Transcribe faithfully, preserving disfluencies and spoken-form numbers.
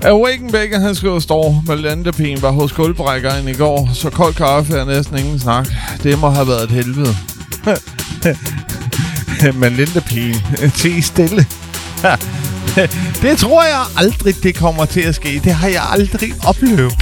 Awakenbaker, han skriver, står med landepigen, var hos gulvbrækkeren i går, så kold kaffe er næsten ingen snak. Det må have været et helvede. Men landepigen, til stille. Det tror jeg aldrig, det kommer til at ske. Det har jeg aldrig oplevet.